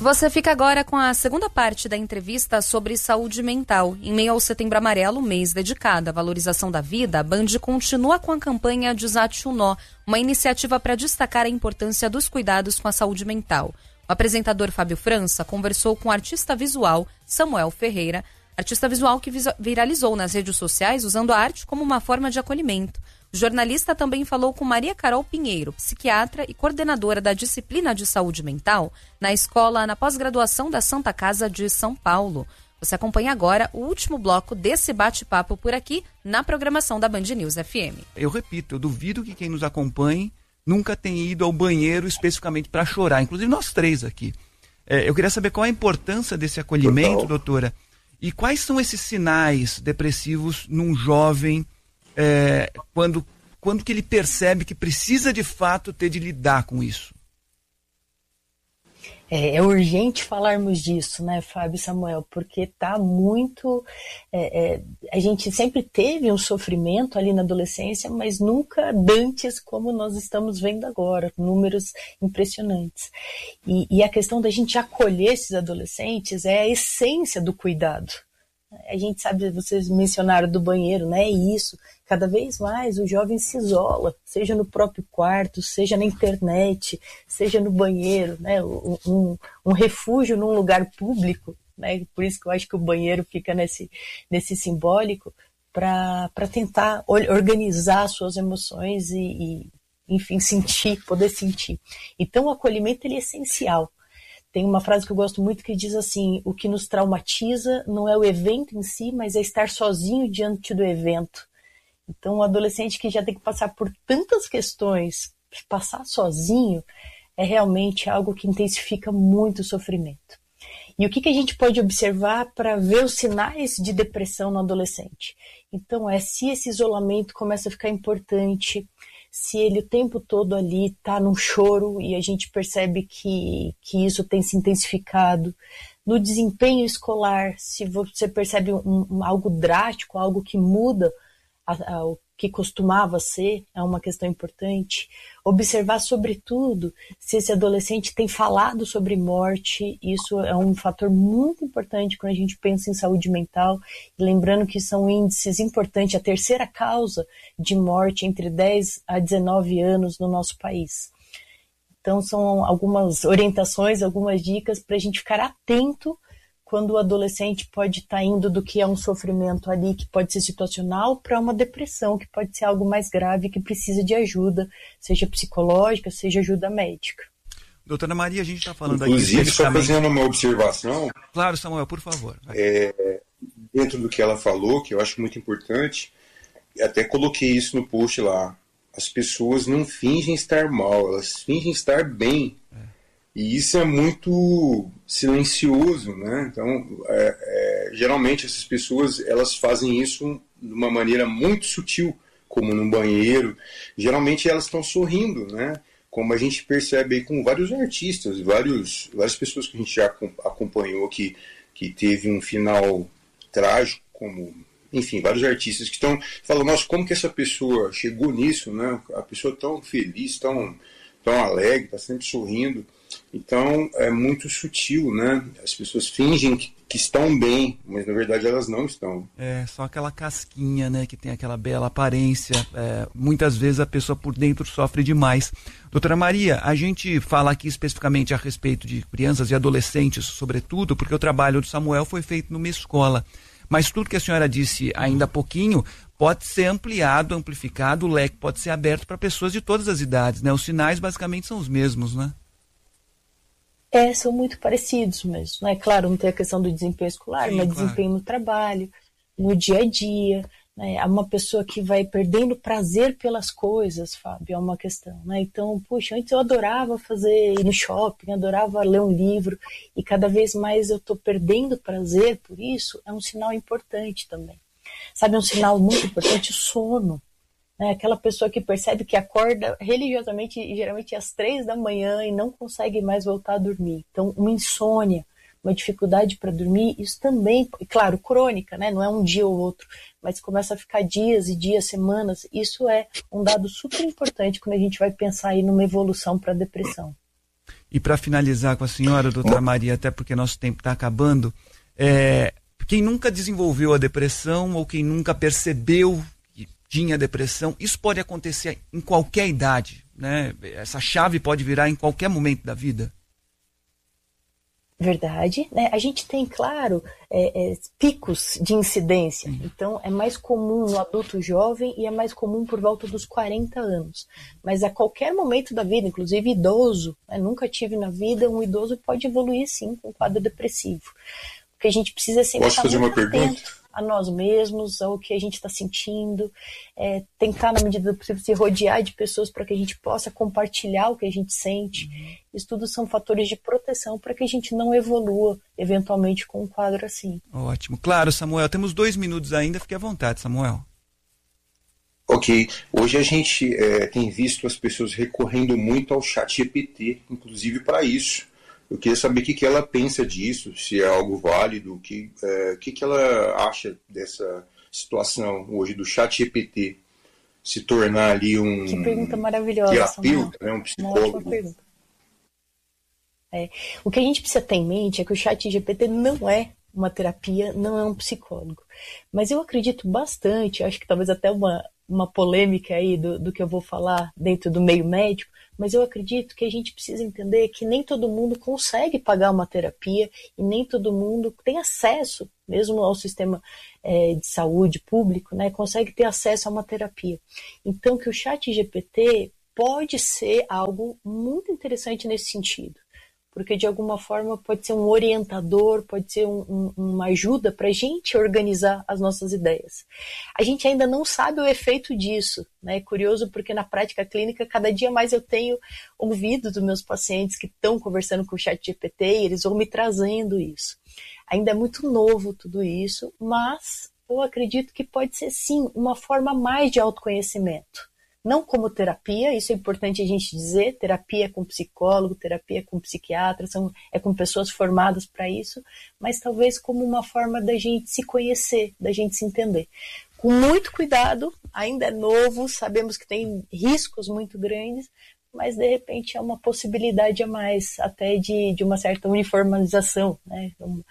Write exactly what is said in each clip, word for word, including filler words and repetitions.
Você fica agora com a segunda parte da entrevista sobre saúde mental. Em meio ao Setembro Amarelo, mês dedicado à valorização da vida, a Band continua com a campanha Desate o Nó, uma iniciativa para destacar a importância dos cuidados com a saúde mental. O apresentador Fábio França conversou com o artista visual Samuel Ferreira, artista visual que viralizou nas redes sociais usando a arte como uma forma de acolhimento. O jornalista também falou com Maria Carol Pinheiro, psiquiatra e coordenadora da disciplina de saúde mental na escola na pós-graduação da Santa Casa de São Paulo. Você acompanha agora o último bloco desse bate-papo por aqui na programação da Band News F M. Eu repito, eu duvido que quem nos acompanhe nunca tenha ido ao banheiro especificamente para chorar, inclusive nós três aqui. É, eu queria saber qual a importância desse acolhimento, doutora, e quais são esses sinais depressivos num jovem É, quando, quando que ele percebe que precisa de fato ter de lidar com isso? É, é urgente falarmos disso, né, Fábio e Samuel, porque tá muito... É, é, a gente sempre teve um sofrimento ali na adolescência, mas nunca dantes como nós estamos vendo agora, números impressionantes. E, e a questão da gente acolher esses adolescentes é a essência do cuidado. A gente sabe, vocês mencionaram do banheiro, né? E isso, cada vez mais o jovem se isola, seja no próprio quarto, seja na internet, seja no banheiro, né? Um, um, um refúgio num lugar público, né? Por isso que eu acho que o banheiro fica nesse, nesse simbólico, para tentar organizar suas emoções e, e, enfim, sentir, poder sentir. Então o acolhimento ele é essencial. Tem uma frase que eu gosto muito que diz assim: o que nos traumatiza não é o evento em si, mas é estar sozinho diante do evento. Então, o adolescente que já tem que passar por tantas questões, passar sozinho, é realmente algo que intensifica muito o sofrimento. E o que, que a gente pode observar para ver os sinais de depressão no adolescente? Então, é se esse isolamento começa a ficar importante, se ele o tempo todo ali está num choro e a gente percebe que, que isso tem se intensificado. No desempenho escolar, se você percebe um, um, algo drástico, algo que muda a, a, o que costumava ser, é uma questão importante. Observar, sobretudo, se esse adolescente tem falado sobre morte. Isso é um fator muito importante quando a gente pensa em saúde mental. E lembrando que são índices importantes, a terceira causa de morte entre dez a dezenove anos no nosso país. Então, são algumas orientações, algumas dicas para a gente ficar atento quando o adolescente pode estar indo do que é um sofrimento ali, que pode ser situacional, para uma depressão, que pode ser algo mais grave, que precisa de ajuda, seja psicológica, seja ajuda médica. Doutora Maria, a gente está falando Inclusive, aqui... Inclusive, só fazendo uma observação... Claro, Samuel, por favor. É, dentro do que ela falou, que eu acho muito importante, até coloquei isso no post lá, as pessoas não fingem estar mal, elas fingem estar bem. É. E isso é muito silencioso, né? Então, é, é, geralmente essas pessoas elas fazem isso de uma maneira muito sutil, como no banheiro. Geralmente elas estão sorrindo, né? Como a gente percebe aí com vários artistas, vários, várias pessoas que a gente já acompanhou que, que teve um final trágico, como, enfim, vários artistas que estão falando, nossa, como que essa pessoa chegou nisso, né? A pessoa tão feliz, tão, tão alegre, está sempre sorrindo. Então é muito sutil, né? As pessoas fingem que, que estão bem, mas na verdade elas não estão. É só aquela casquinha, né? Que tem aquela bela aparência. É, muitas vezes a pessoa por dentro sofre demais. Doutora Maria, a gente fala aqui especificamente a respeito de crianças e adolescentes, sobretudo, porque o trabalho do Samuel foi feito numa escola. Mas tudo que a senhora disse ainda há pouquinho pode ser ampliado, amplificado, o leque pode ser aberto para pessoas de todas as idades, né? Os sinais basicamente são os mesmos, né? É, são muito parecidos mesmo, né? Claro, não tem a questão do desempenho escolar, Sim, mas claro. Desempenho no trabalho, no dia a dia, né? É uma pessoa que vai perdendo prazer pelas coisas, Fábio, é uma questão, né? Então, puxa, antes eu adorava fazer, ir no shopping, adorava ler um livro, e cada vez mais eu estou perdendo prazer por isso, é um sinal importante também. Sabe, um sinal muito importante, o sono. É aquela pessoa que percebe que acorda religiosamente, geralmente às três da manhã e não consegue mais voltar a dormir. Então, uma insônia, uma dificuldade para dormir, isso também, e claro, crônica, né? Não é um dia ou outro, mas começa a ficar dias e dias, semanas. Isso é um dado super importante quando a gente vai pensar aí numa evolução para a depressão. E para finalizar com a senhora, doutora Maria, até porque nosso tempo está acabando, é, quem nunca desenvolveu a depressão ou quem nunca percebeu que tinha depressão, isso pode acontecer em qualquer idade, né? Essa chave pode virar em qualquer momento da vida. Verdade, né? A gente tem, claro, é, é, picos de incidência. Então, é mais comum no adulto jovem e é mais comum por volta dos quarenta anos. Mas a qualquer momento da vida, inclusive idoso, né? Nunca tive na vida, um idoso pode evoluir, sim, com um quadro depressivo. Porque a gente precisa sempre Posso estar fazer muito uma atento pergunta? A nós mesmos, ao que a gente está sentindo, é, tentar, na medida do possível, se rodear de pessoas para que a gente possa compartilhar o que a gente sente. Uhum. Isso tudo são fatores de proteção para que a gente não evolua, eventualmente, com um quadro assim. Ótimo. Claro, Samuel, temos dois minutos ainda, fique à vontade, Samuel. Ok. Hoje a gente é, tem visto as pessoas recorrendo muito ao chat G P T, inclusive para isso. Eu queria saber o que, que ela pensa disso, se é algo válido, o que, é, que, que ela acha dessa situação hoje do chat G P T se tornar ali um que pergunta maravilhosa, terapeuta, né, um psicólogo. Uma ótima pergunta. É, o que a gente precisa ter em mente é que o chat G P T não é uma terapia, não é um psicólogo. Mas eu acredito bastante, acho que talvez até uma, uma polêmica aí do, do que eu vou falar dentro do meio médico, mas eu acredito que a gente precisa entender que nem todo mundo consegue pagar uma terapia e nem todo mundo tem acesso, mesmo ao sistema é, de saúde público, né, consegue ter acesso a uma terapia. Então, que o chat G P T pode ser algo muito interessante nesse sentido, porque de alguma forma pode ser um orientador, pode ser um, um, uma ajuda para a gente organizar as nossas ideias. A gente ainda não sabe o efeito disso, né? É curioso porque na prática clínica, cada dia mais eu tenho ouvido dos meus pacientes que estão conversando com o chat G P T e eles vão me trazendo isso. Ainda é muito novo tudo isso, mas eu acredito que pode ser sim uma forma mais de autoconhecimento. Não como terapia, isso é importante a gente dizer, terapia é com psicólogo, terapia é com psiquiatra, são, é com pessoas formadas para isso, mas talvez como uma forma da gente se conhecer, da gente se entender. Com muito cuidado, ainda é novo, sabemos que tem riscos muito grandes, mas de repente é uma possibilidade a mais, até de, de uma certa uniformização, né? Um,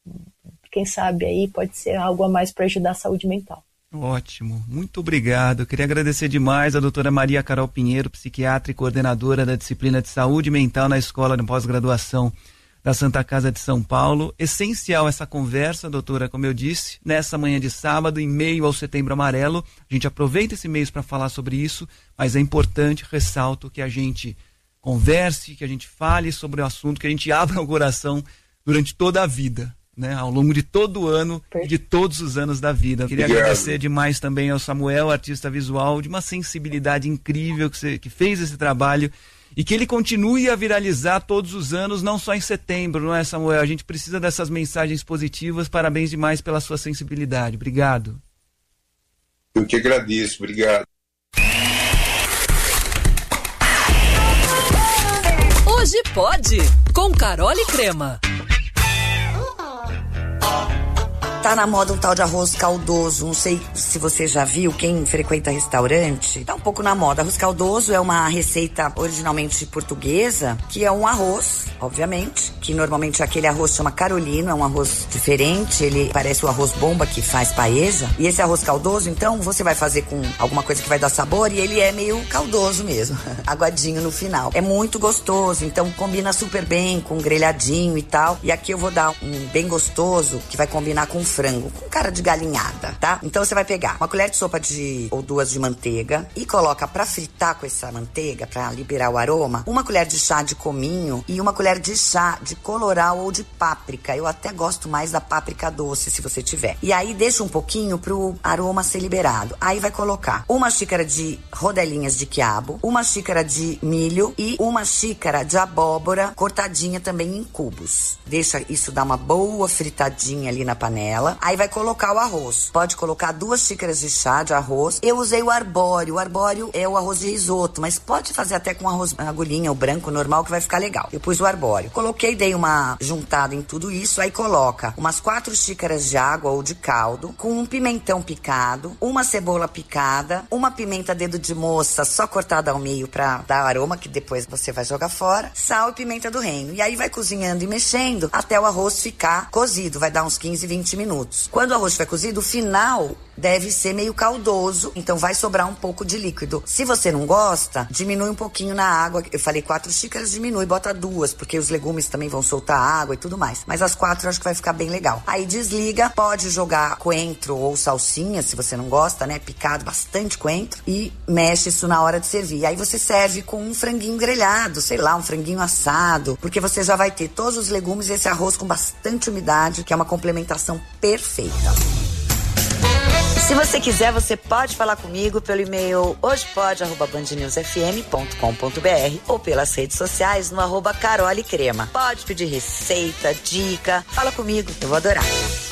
quem sabe aí pode ser algo a mais para ajudar a saúde mental. Ótimo, muito obrigado. Eu queria agradecer demais a doutora Maria Carol Pinheiro, psiquiatra e coordenadora da disciplina de saúde mental na Escola de Pós-Graduação da Santa Casa de São Paulo. Essencial essa conversa, doutora, como eu disse, nessa manhã de sábado, em meio ao Setembro Amarelo. A gente aproveita esse mês para falar sobre isso, mas é importante, ressalto, que a gente converse, que a gente fale sobre o assunto, que a gente abra o coração durante toda a vida, né, ao longo de todo o ano e de todos os anos da vida. Eu queria Obrigado. agradecer demais também ao Samuel, artista visual, de uma sensibilidade incrível que, você, que fez esse trabalho e que ele continue a viralizar todos os anos, não só em setembro, não é, Samuel? A gente precisa dessas mensagens positivas. Parabéns demais pela sua sensibilidade. Obrigado. Eu que agradeço. Obrigado. Hoje pode, com Carol e Crema. Tá na moda um tal de arroz caldoso, não sei se você já viu, quem frequenta restaurante, tá um pouco na moda. Arroz caldoso é uma receita originalmente portuguesa, que é um arroz, obviamente, que normalmente aquele arroz chama carolino, é um arroz diferente, ele parece o arroz bomba que faz paeja. E esse arroz caldoso, então, você vai fazer com alguma coisa que vai dar sabor e ele é meio caldoso mesmo, aguadinho no final. É muito gostoso, então combina super bem com grelhadinho e tal. E aqui eu vou dar um bem gostoso, que vai combinar com frango, com cara de galinhada, tá? Então você vai pegar uma colher de sopa de ou duas de manteiga e coloca pra fritar com essa manteiga, pra liberar o aroma, uma colher de chá de cominho e uma colher de chá de colorau ou de páprica. Eu até gosto mais da páprica doce, se você tiver. E aí deixa um pouquinho pro aroma ser liberado. Aí vai colocar uma xícara de rodelinhas de quiabo, uma xícara de milho e uma xícara de abóbora cortadinha também em cubos. Deixa isso dar uma boa fritadinha ali na panela. Aí vai colocar o arroz. Pode colocar duas xícaras de chá de arroz. Eu usei o arbóreo. O arbóreo é o arroz de risoto, mas pode fazer até com arroz agulhinha, o branco normal, que vai ficar legal. Eu pus o arbóreo. Coloquei, dei uma juntada em tudo isso, aí coloca umas quatro xícaras de água ou de caldo, com um pimentão picado, uma cebola picada, uma pimenta dedo de moça só cortada ao meio pra dar aroma, que depois você vai jogar fora, sal e pimenta do reino. E aí vai cozinhando e mexendo até o arroz ficar cozido, vai dar uns quinze, vinte minutos. Quando o arroz estiver cozido, o final deve ser meio caldoso, então vai sobrar um pouco de líquido. Se você não gosta, diminui um pouquinho na água. Eu falei quatro xícaras, diminui, bota duas, porque os legumes também vão soltar água e tudo mais. Mas as quatro eu acho que vai ficar bem legal. Aí desliga, pode jogar coentro ou salsinha, se você não gosta, né? Picado, bastante coentro, e mexe isso na hora de servir. Aí você serve com um franguinho grelhado, sei lá, um franguinho assado, porque você já vai ter todos os legumes e esse arroz com bastante umidade, que é uma complementação perfeita. Se você quiser, você pode falar comigo pelo e-mail hojepod arroba band news f m ponto com ponto b r ou pelas redes sociais no arroba Carole Crema. Pode pedir receita, dica, fala comigo, eu vou adorar.